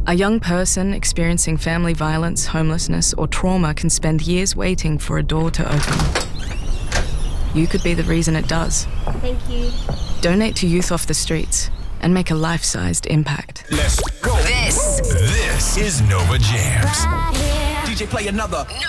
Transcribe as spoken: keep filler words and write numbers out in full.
A young person experiencing family violence, homelessness, or trauma can spend years waiting for a door to open. You could be the reason it does. Thank you. Donate to Youth Off the Streets and make a life-sized impact. Let's go. This, This is Nova Jams. right here. D J, play another.